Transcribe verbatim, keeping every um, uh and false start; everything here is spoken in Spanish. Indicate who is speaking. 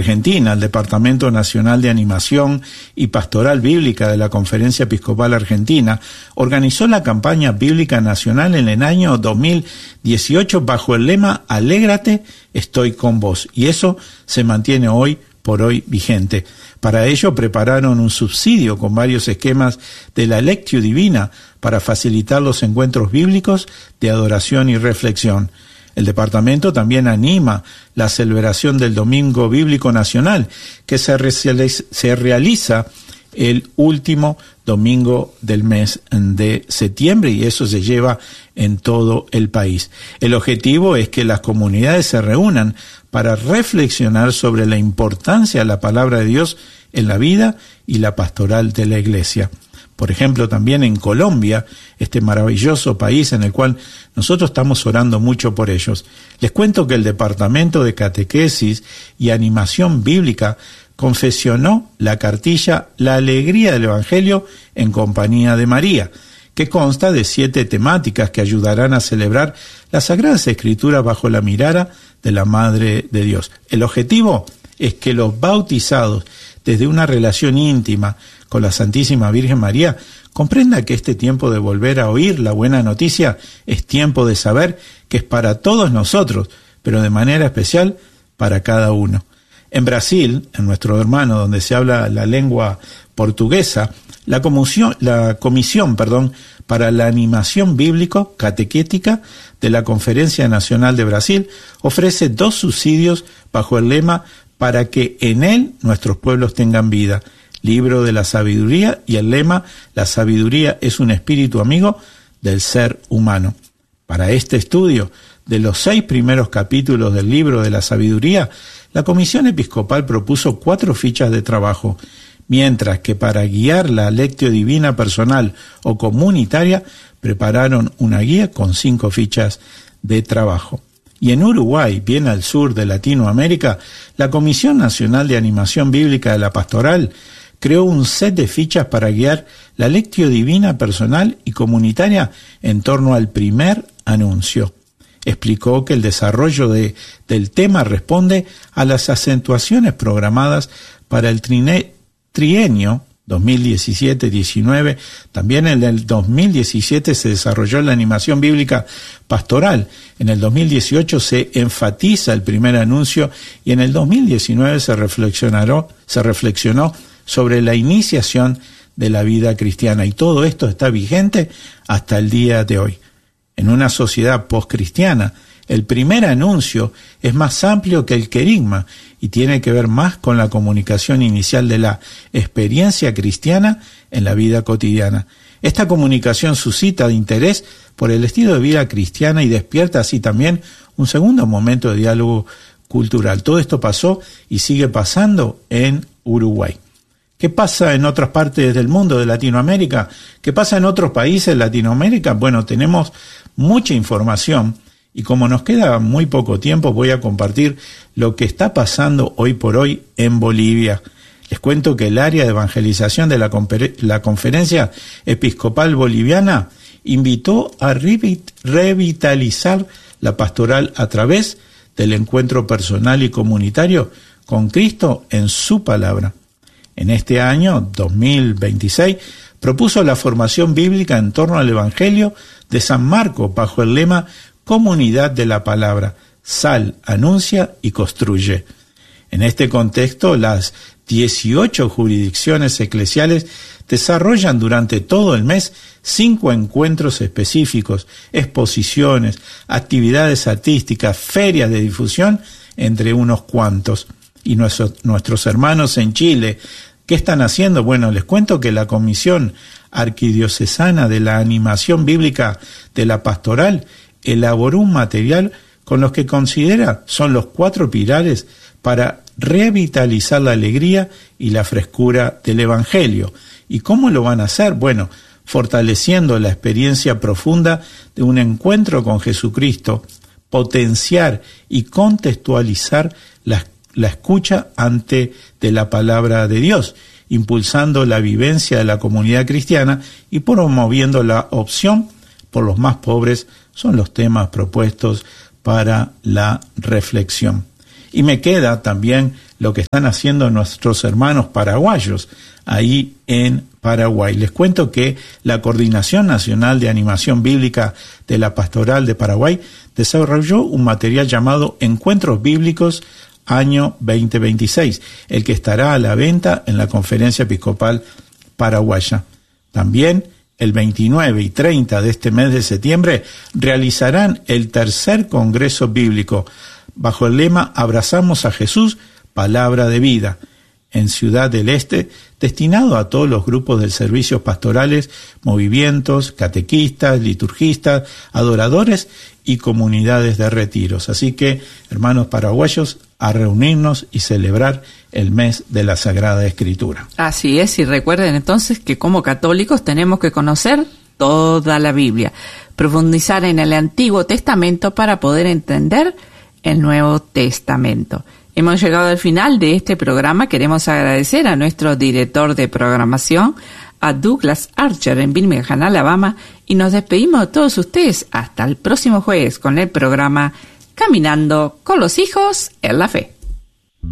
Speaker 1: Argentina, el Departamento Nacional de Animación y Pastoral Bíblica de la Conferencia Episcopal Argentina organizó la campaña bíblica nacional en el año dos mil dieciocho bajo el lema Alégrate, estoy con vos. Y eso se mantiene hoy por hoy vigente. Para ello prepararon un subsidio con varios esquemas de la Lectio Divina para facilitar los encuentros bíblicos de adoración y reflexión. El departamento también anima la celebración del Domingo Bíblico Nacional, que se, re- se realiza el último domingo del mes de septiembre, y eso se lleva en todo el país. El objetivo es que las comunidades se reúnan para reflexionar sobre la importancia de la palabra de Dios en la vida y la pastoral de la Iglesia. Por ejemplo, también en Colombia, este maravilloso país en el cual nosotros estamos orando mucho por ellos. Les cuento que el Departamento de Catequesis y Animación Bíblica confeccionó la cartilla La Alegría del Evangelio en compañía de María, que consta de siete temáticas que ayudarán a celebrar las Sagradas Escrituras bajo la mirada de la Madre de Dios. El objetivo es que los bautizados, desde una relación íntima con la Santísima Virgen María, comprenda que este tiempo de volver a oír la buena noticia es tiempo de saber que es para todos nosotros, pero de manera especial para cada uno. En Brasil, en nuestro hermano donde se habla la lengua portuguesa, la comisión, la comisión perdón, para la animación bíblico catequética de la Conferencia Nacional de Brasil ofrece dos subsidios bajo el lema para que en él nuestros pueblos tengan vida. Libro de la Sabiduría y el lema La sabiduría es un espíritu amigo del ser humano. Para este estudio de los seis primeros capítulos del Libro de la Sabiduría, la Comisión Episcopal propuso cuatro fichas de trabajo, mientras que para guiar la Lectio Divina personal o comunitaria prepararon una guía con cinco fichas de trabajo. Y en Uruguay, bien al sur de Latinoamérica, la Comisión Nacional de Animación Bíblica de la Pastoral creó un set de fichas para guiar la Lectio Divina personal y comunitaria en torno al primer anuncio. Explicó que el desarrollo de, del tema responde a las acentuaciones programadas para el trine, trienio dos mil diecisiete diecinueve. También en el dos mil diecisiete se desarrolló la animación bíblica pastoral. En el dos mil dieciocho se enfatiza el primer anuncio y en el dos mil diecinueve se reflexionó, se reflexionó sobre la iniciación de la vida cristiana. Y todo esto está vigente hasta el día de hoy. En una sociedad postcristiana, el primer anuncio es más amplio que el querigma y tiene que ver más con la comunicación inicial de la experiencia cristiana en la vida cotidiana. Esta comunicación suscita interés por el estilo de vida cristiana y despierta así también un segundo momento de diálogo cultural. Todo esto pasó y sigue pasando en Uruguay. ¿Qué pasa en otras partes del mundo, de Latinoamérica? ¿Qué pasa en otros países de Latinoamérica? Bueno, tenemos mucha información y como nos queda muy poco tiempo, voy a compartir lo que está pasando hoy por hoy en Bolivia. Les cuento que el área de evangelización de la, confer- la Conferencia Episcopal Boliviana invitó a revit- revitalizar la pastoral a través del encuentro personal y comunitario con Cristo en su palabra. En este año, dos mil veintiséis, propuso la formación bíblica en torno al Evangelio de San Marcos bajo el lema Comunidad de la Palabra, sal, anuncia y construye. En este contexto, las dieciocho jurisdicciones eclesiales desarrollan durante todo el mes cinco encuentros específicos, exposiciones, actividades artísticas, ferias de difusión, entre unos cuantos. Y nuestros, nuestros hermanos en Chile, ¿qué están haciendo? Bueno, les cuento que la Comisión Arquidiocesana de la Animación Bíblica de la Pastoral elaboró un material con los que considera son los cuatro pilares para revitalizar la alegría y la frescura del Evangelio. ¿Y cómo lo van a hacer? Bueno, fortaleciendo la experiencia profunda de un encuentro con Jesucristo, potenciar y contextualizar la, la escucha ante de la palabra de Dios, impulsando la vivencia de la comunidad cristiana y promoviendo la opción por los más pobres, son los temas propuestos para la reflexión. Y me queda también lo que están haciendo nuestros hermanos paraguayos ahí en Paraguay. Les cuento que la Coordinación Nacional de Animación Bíblica de la Pastoral de Paraguay desarrolló un material llamado Encuentros Bíblicos año veinte veintiséis, el que estará a la venta en la Conferencia Episcopal Paraguaya. También el veintinueve y treinta de este mes de septiembre realizarán el tercer Congreso Bíblico bajo el lema Abrazamos a Jesús, Palabra de Vida, en Ciudad del Este, destinado a todos los grupos de servicios pastorales, movimientos, catequistas, liturgistas, adoradores y comunidades de retiros. Así que, hermanos paraguayos, a reunirnos y celebrar el mes de la Sagrada Escritura.
Speaker 2: Así es, y recuerden entonces que como católicos tenemos que conocer toda la Biblia, profundizar en el Antiguo Testamento para poder entender el Nuevo Testamento. Hemos llegado al final de este programa. Queremos agradecer a nuestro director de programación, a Douglas Archer en Birmingham, Alabama, y nos despedimos de todos ustedes hasta el próximo jueves con el programa Caminando con los Hijos en la Fe.